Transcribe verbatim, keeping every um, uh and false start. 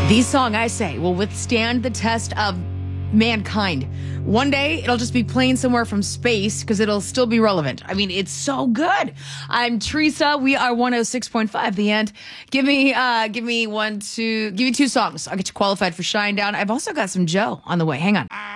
The song, I say, will withstand the test of mankind. One day, it'll just be playing somewhere from space because it'll still be relevant. I mean, it's so good. I'm Teresa. We are one oh six point five The End. Give me, uh, give me one, two, give me two songs. I'll get you qualified for Shinedown. I've also got some Joe on the way. Hang on.